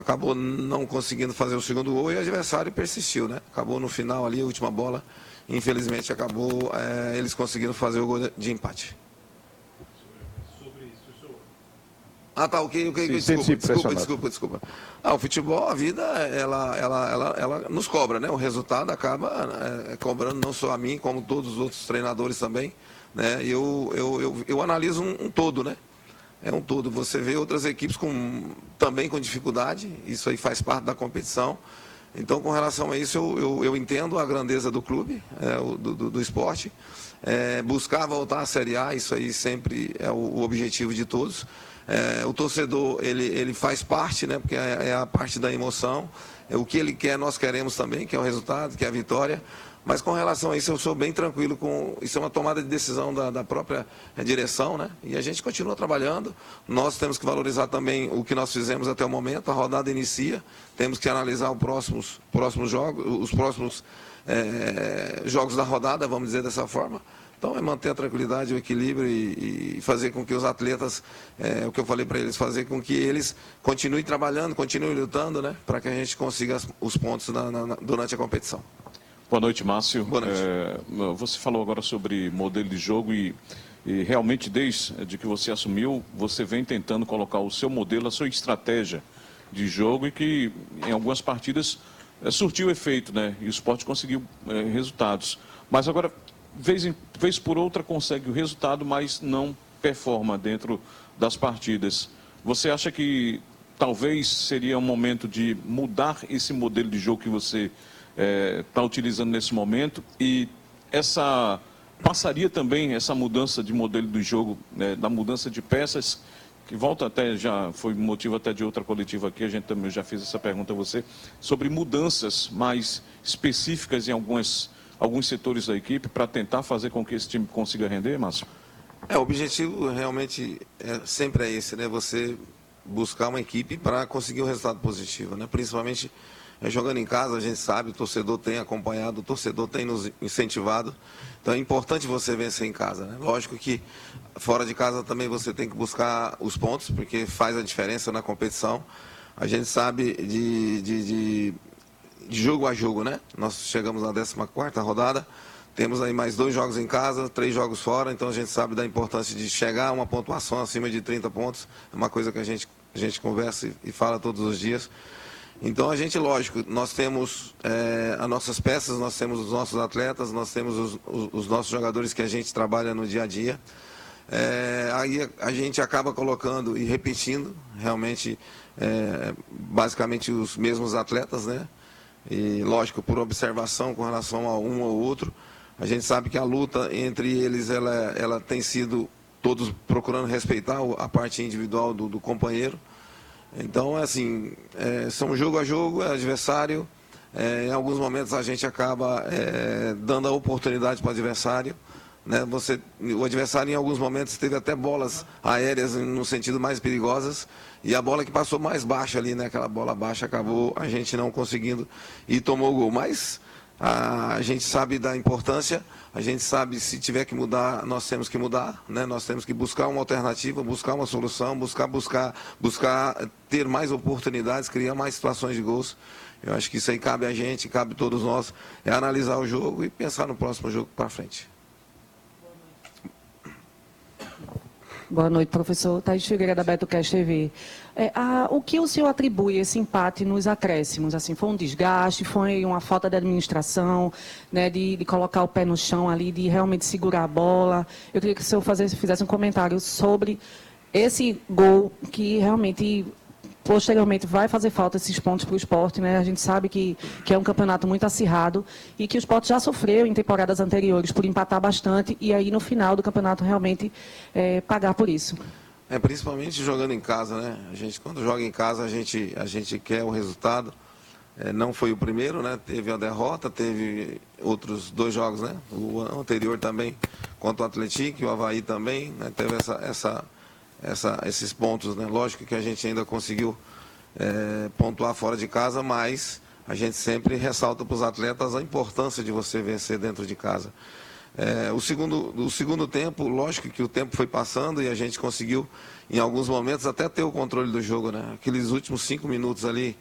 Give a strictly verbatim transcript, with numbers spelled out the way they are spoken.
acabou não conseguindo fazer o segundo gol e o adversário persistiu, né? Acabou no final ali, a última bola, infelizmente acabou é, eles conseguindo fazer o gol de empate. Ah, tá, ok, ok, Sim, desculpa, desculpa, desculpa, desculpa. Ah, o futebol, a vida, ela, ela, ela, ela nos cobra, né? O resultado acaba é, cobrando não só a mim, como todos os outros treinadores também, né? E eu, eu, eu, eu analiso um, um todo, né? É um todo. Você vê outras equipes com, também com dificuldade, isso aí faz parte da competição. Então, com relação a isso, eu, eu, eu entendo a grandeza do clube, é, do, do, do esporte. É, buscar voltar à Série A, isso aí sempre é o, o objetivo de todos. É, o torcedor, ele, ele faz parte, né, porque é, é a parte da emoção. É, o que ele quer, nós queremos também, que é o resultado, que é a vitória. Mas com relação a isso, eu sou bem tranquilo com... Isso é uma tomada de decisão da, da própria direção, né? E a gente continua trabalhando. Nós temos que valorizar também o que nós fizemos até o momento. A rodada inicia. Temos que analisar os próximos, próximos jogos, os próximos é, jogos da rodada, vamos dizer dessa forma. Então, é manter a tranquilidade, o equilíbrio e, e fazer com que os atletas, é, o que eu falei para eles, fazer com que eles continuem trabalhando, continuem lutando, né? Para que a gente consiga os pontos na, na, durante a competição. Boa noite, Márcio. Boa noite. É, você falou agora sobre modelo de jogo e, e realmente desde que você assumiu, você vem tentando colocar o seu modelo, a sua estratégia de jogo e que em algumas partidas é, surtiu efeito, né? E o esporte conseguiu é, resultados. Mas agora, vez, em, vez por outra, consegue o resultado, mas não performa dentro das partidas. Você acha que talvez seria um momento de mudar esse modelo de jogo que você está é, utilizando nesse momento e essa passaria também essa mudança de modelo do jogo, né, da mudança de peças, que volta até, já foi motivo até de outra coletiva aqui, a gente também já fez essa pergunta a você, sobre mudanças mais específicas em algumas, alguns setores da equipe para tentar fazer com que esse time consiga render, Márcio? É, o objetivo realmente é, sempre é esse, né? Você buscar uma equipe para conseguir um resultado positivo, né? Principalmente é, jogando em casa, a gente sabe, o torcedor tem acompanhado, o torcedor tem nos incentivado. Então é importante você vencer em casa, né? Lógico que fora de casa também você tem que buscar os pontos, porque faz a diferença na competição. A gente sabe de, de, de, de jogo a jogo, né? Nós chegamos na décima quarta rodada, temos aí mais dois jogos em casa, três jogos fora, então a gente sabe da importância de chegar a uma pontuação acima de trinta pontos. É uma coisa que a gente, a gente conversa e fala todos os dias. Então, a gente, lógico, nós temos é, as nossas peças, nós temos os nossos atletas, nós temos os, os, os nossos jogadores que a gente trabalha no dia a dia. É, aí a, a gente acaba colocando e repetindo, realmente, é, basicamente os mesmos atletas, né? E, lógico, por observação com relação a um ou outro, a gente sabe que a luta entre eles, ela, ela tem sido todos procurando respeitar a parte individual do, do companheiro. Então, assim, é, são jogo a jogo, é adversário. É, em alguns momentos a gente acaba é, dando a oportunidade para o adversário. Né? Você, o adversário, em alguns momentos, teve até bolas aéreas no sentido mais perigosas. E a bola que passou mais baixa ali, né? Aquela bola baixa, acabou a gente não conseguindo e tomou o gol. Mas a, a gente sabe da importância. A gente sabe, se tiver que mudar, nós temos que mudar, né? Nós temos que buscar uma alternativa, buscar uma solução, buscar, buscar, buscar ter mais oportunidades, criar mais situações de gols. Eu acho que isso aí cabe a gente, cabe a todos nós, é analisar o jogo e pensar no próximo jogo para frente. Boa noite, professor. Thaís Figueira, da BetoCast T V. É, a, o que o senhor atribui esse empate nos acréscimos? Assim, foi um desgaste, foi uma falta de administração, né, de, de colocar o pé no chão ali, de realmente segurar a bola? Eu queria que o senhor fazesse, fizesse um comentário sobre esse gol que realmente, posteriormente, vai fazer falta esses pontos para o esporte, né? A gente sabe que, que é um campeonato muito acirrado e que o esporte já sofreu em temporadas anteriores por empatar bastante e aí no final do campeonato realmente é, pagar por isso. É, principalmente jogando em casa, né? A gente, quando joga em casa, a gente, a gente quer o resultado. É, não foi o primeiro, né? Teve a derrota, teve outros dois jogos, né? O anterior também contra o Atlético, o Avaí também, né? Teve essa... essa Essa, esses pontos, né? Lógico que a gente ainda conseguiu é, pontuar fora de casa, mas a gente sempre ressalta para os atletas a importância de você vencer dentro de casa. É, o, segundo, o segundo tempo, lógico que o tempo foi passando e a gente conseguiu, em alguns momentos, até ter o controle do jogo, né? Aqueles últimos cinco minutos ali,